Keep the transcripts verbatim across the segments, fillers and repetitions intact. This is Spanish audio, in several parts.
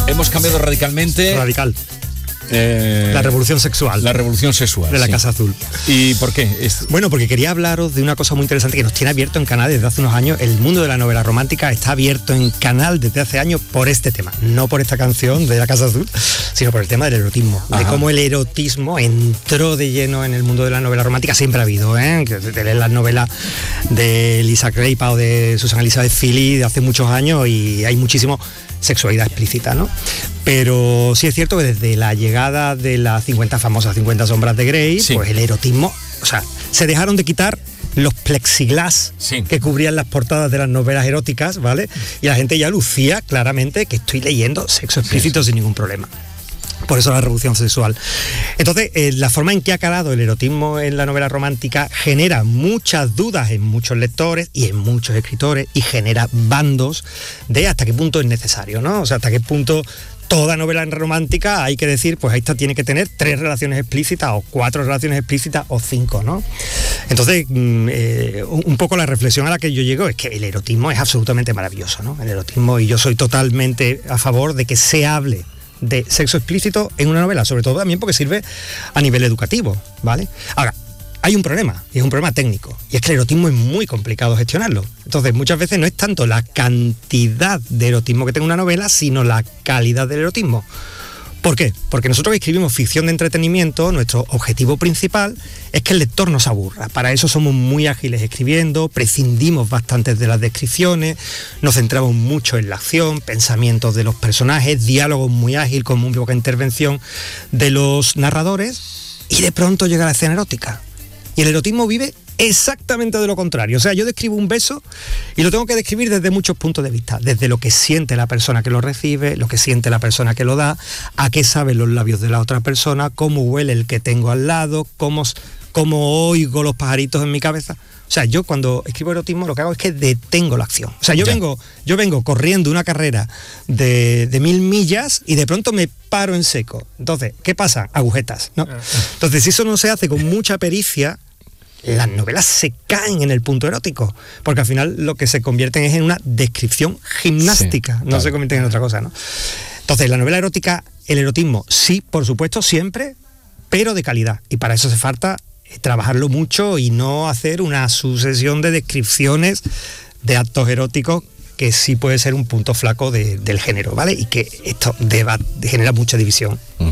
hemos cambiado radicalmente. Radical. Eh, la revolución sexual. La revolución sexual. De la sí. Casa Azul. ¿Y por qué? Es... Bueno, porque quería hablaros de una cosa muy interesante que nos tiene abierto en Canal desde hace unos años. El mundo de la novela romántica está abierto en Canal desde hace años por este tema. No por esta canción de la Casa Azul, sino por el tema del erotismo. Ajá. De cómo el erotismo entró de lleno en el mundo de la novela romántica. Siempre ha habido, ¿eh? De leer las novelas de Lisa Kleypas o de Susan Elizabeth Philly de hace muchos años y hay muchísimo sexualidad explícita, ¿no? Pero sí es cierto que desde la llegada de las cincuenta famosas cincuenta sombras de Grey, sí. pues el erotismo, o sea, se dejaron de quitar los plexiglas sí. que cubrían las portadas de las novelas eróticas, ¿vale? Y la gente ya lucía claramente que estoy leyendo sexo explícito sí, sí. sin ningún problema. Por eso la revolución sexual. Entonces, eh, la forma en que ha calado el erotismo en la novela romántica genera muchas dudas en muchos lectores y en muchos escritores y genera bandos de hasta qué punto es necesario, ¿no? O sea, hasta qué punto toda novela romántica hay que decir, pues esta tiene que tener tres relaciones explícitas o cuatro relaciones explícitas o cinco, ¿no? Entonces, eh, un poco la reflexión a la que yo llego es que el erotismo es absolutamente maravilloso, ¿no? El erotismo, y yo soy totalmente a favor de que se hable de sexo explícito en una novela, sobre todo también porque sirve a nivel educativo, ¿vale? Ahora, hay un problema, y es un problema técnico, y es que el erotismo es muy complicado gestionarlo. Entonces, muchas veces no es tanto la cantidad de erotismo que tenga una novela, sino la calidad del erotismo. ¿Por qué? Porque nosotros que escribimos ficción de entretenimiento, nuestro objetivo principal es que el lector nos aburra. Para eso somos muy ágiles escribiendo, prescindimos bastante de las descripciones, nos centramos mucho en la acción, pensamientos de los personajes, diálogos muy ágil con muy poca intervención de los narradores, y de pronto llega la escena erótica. Y el erotismo vive exactamente de lo contrario. O sea, yo describo un beso y lo tengo que describir desde muchos puntos de vista. Desde lo que siente la persona que lo recibe, lo que siente la persona que lo da, a qué saben los labios de la otra persona, cómo huele el que tengo al lado, cómo, cómo oigo los pajaritos en mi cabeza. O sea, yo cuando escribo erotismo lo que hago es que detengo la acción. O sea, yo vengo, yo vengo corriendo una carrera de, de mil millas y de pronto me paro en seco. Entonces, ¿qué pasa? Agujetas, ¿no? Entonces, si eso no se hace con mucha pericia, las novelas se caen en el punto erótico, porque al final lo que se convierten es en una descripción gimnástica, sí, no claro. se convierten en otra cosa, ¿no? Entonces, la novela erótica, el erotismo, sí, por supuesto, siempre, pero de calidad, y para eso hace falta trabajarlo mucho y no hacer una sucesión de descripciones de actos eróticos que sí puede ser un punto flaco de, del género, ¿vale? Y que esto deba, genera mucha división. Uh-huh.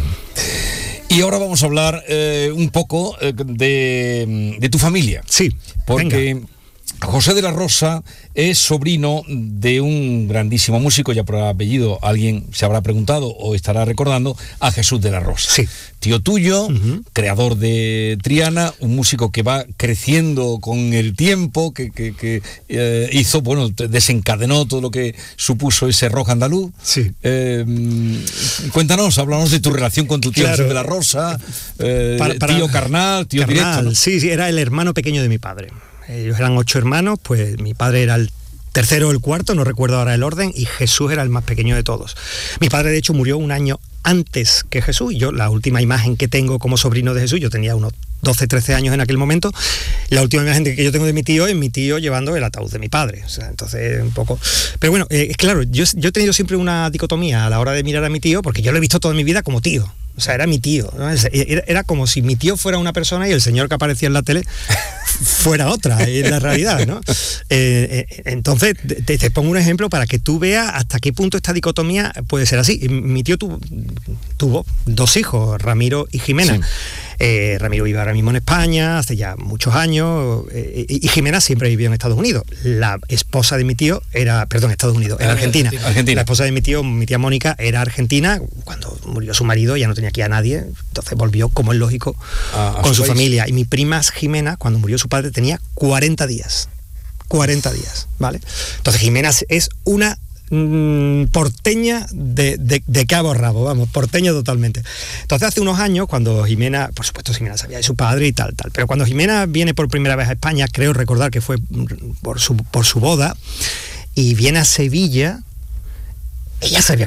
Y ahora vamos a hablar eh, un poco eh, de, de tu familia. Sí, porque venga. José de la Rosa es sobrino de un grandísimo músico, ya por apellido alguien se habrá preguntado o estará recordando, a Jesús de la Rosa. Sí. Tío tuyo, uh-huh. creador de Triana, un músico que va creciendo con el tiempo, que, que, que eh, hizo, bueno, desencadenó todo lo que supuso ese rock andaluz. Sí. Eh, cuéntanos, háblanos de tu relación con tu tío claro. Jesús de la Rosa, eh, para, para, tío carnal, tío carnal, directo, ¿no? Sí, sí, era el hermano pequeño de mi padre. Ellos eran ocho hermanos, pues mi padre era el tercero o el cuarto, no recuerdo ahora el orden, y Jesús era el más pequeño de todos. Mi padre, de hecho, murió un año antes que Jesús, y yo, la última imagen que tengo como sobrino de Jesús, yo tenía unos doce, trece años en aquel momento, la última imagen que yo tengo de mi tío es mi tío llevando el ataúd de mi padre, o sea, entonces un poco... Pero bueno, eh, claro, yo, yo he tenido siempre una dicotomía a la hora de mirar a mi tío, porque yo lo he visto toda mi vida como tío. O sea, era mi tío, ¿no? Era, era como si mi tío fuera una persona y el señor que aparecía en la tele fuera otra, en la realidad, ¿no? Eh, eh, entonces, te, te pongo un ejemplo para que tú veas hasta qué punto esta dicotomía puede ser así. Mi tío tuvo, tuvo dos hijos, Ramiro y Jimena. Sí. Eh, Ramiro vive ahora mismo en España, hace ya muchos años, eh, y Jimena siempre vivió en Estados Unidos. La esposa de mi tío era, perdón, Estados Unidos, era Argentina. Argentina. La esposa de mi tío, mi tía Mónica, era argentina. Cuando murió su marido ya no tenía aquí a nadie, entonces volvió, como es lógico, a, a con su, su familia. Y mi prima Jimena, cuando murió su padre, tenía cuarenta días. cuarenta días, ¿vale? Entonces Jimena es una mm, porteña de, de, de cabo a rabo, vamos, porteña totalmente. Entonces hace unos años, cuando Jimena, por supuesto Jimena sabía de su padre y tal, tal, pero cuando Jimena viene por primera vez a España, creo recordar que fue por su, por su boda, y viene a Sevilla, ella sabía